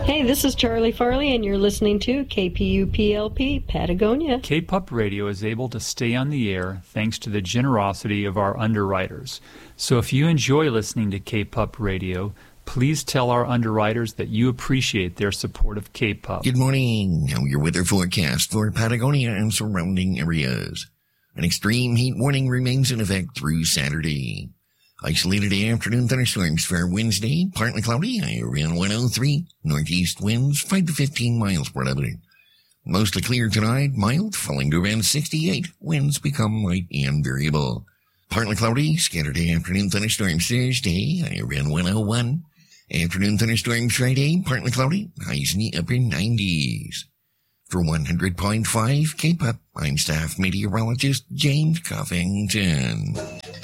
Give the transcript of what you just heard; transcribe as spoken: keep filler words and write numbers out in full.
Hey, this is Charlie Farley, and you're listening to K P U P L P Patagonia. K-Pup Radio is able to stay on the air thanks to the generosity of our underwriters. So if you enjoy listening to K-Pup Radio, please tell our underwriters that you appreciate their support of K-Pup. Good morning. Now your weather forecast for Patagonia and surrounding areas. An extreme heat warning remains in effect through Saturday. Isolated afternoon thunderstorms for Wednesday, partly cloudy, high around one oh three. Northeast winds five to fifteen miles per hour. Mostly clear tonight, mild, falling to around sixty-eight. Winds become light and variable. Partly cloudy, scattered afternoon thunderstorms Thursday, high around one oh one. Afternoon thunderstorms Friday, partly cloudy, highs in the upper nineties. For one hundred point five K-Pup, I'm staff meteorologist James Coffington.